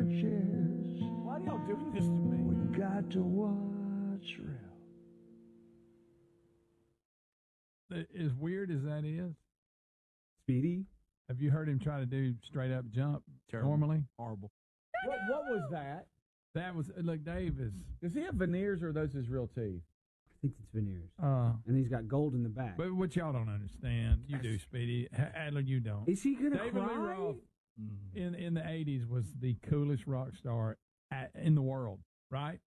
chest. Why are y'all doing this to me? We got to watch real. As weird as that is, Speedy? have you heard him try to do straight up jump Terrible. normally? Horrible. What was that? That was, look, Dave is, Does he have veneers or are those his real teeth? I think it's veneers. and he's got gold in the back. but what y'all don't understand, you do, Speedy. Adler, you don't. Is he going to David Lee cry? Roth in the 80s was the coolest rock star in the world, right?